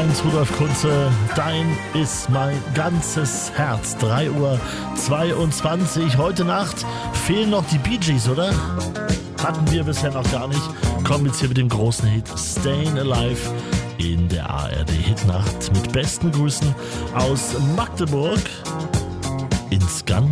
1, Rudolf Kunze, dein ist mein ganzes Herz. 3:22 Uhr. Heute Nacht fehlen noch die Bee Gees, oder? Hatten wir bisher noch gar nicht. Kommen jetzt hier mit dem großen Hit Stayin' Alive in der ARD Hitnacht. Mit besten Grüßen aus Magdeburg ins ganz